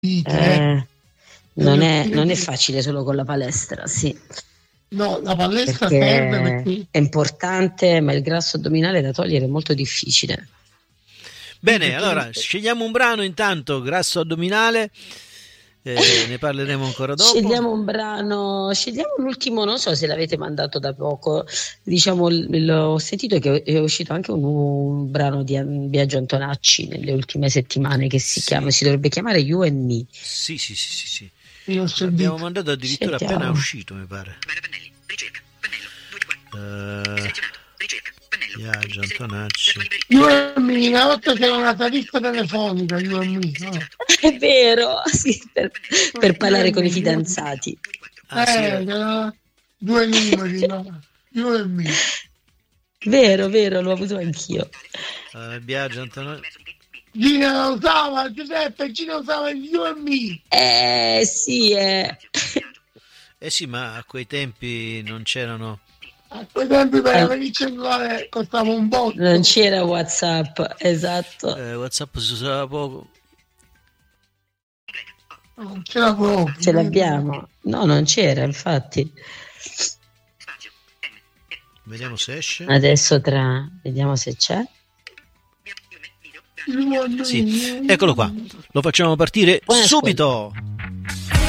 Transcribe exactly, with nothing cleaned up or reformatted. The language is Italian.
Eh, non, è, non è facile solo con la palestra, sì. No, la palestra perché serve perché è importante, ma il grasso addominale da togliere è molto difficile. Bene, allora scegliamo un brano intanto, grasso addominale. Eh, ne parleremo ancora dopo. Scegliamo un brano, scegliamo un ultimo, non so se l'avete mandato da poco, diciamo, l'ho sentito che è uscito anche un, un brano di Biagio Antonacci nelle ultime settimane che si sì. chiama, si dovrebbe chiamare You and Me. Sì, sì, sì, sì, sì. Io l'abbiamo mandato addirittura Sentiamo. appena uscito, mi pare. Pannelli, ricerca, pannello, due di qua. Uh, Selezionato, ricerca, pannello. Biagio Antonacci. You and Me, una volta c'era una tariffa telefonica, You and Me, no? È vero, sì, per, per parlare con i fidanzati. Ah, sì, eh, eh. due numeri, no? You and Me. Vero, vero, l'ho avuto anch'io. Uh, Biagio Antonacci. Gina lo usava, Giuseppe, Gina usava il You and Me. Eh, sì, eh. Eh sì, ma a quei tempi non c'erano... A quei tempi per avere il cellulare costava un botto. Non c'era WhatsApp, esatto. Eh, WhatsApp si usava poco. Non c'era proprio. Ce l'abbiamo. No, non c'era, infatti. Vediamo se esce. Adesso tra... Vediamo se c'è. Sì, eccolo qua. Lo facciamo partire Buon subito.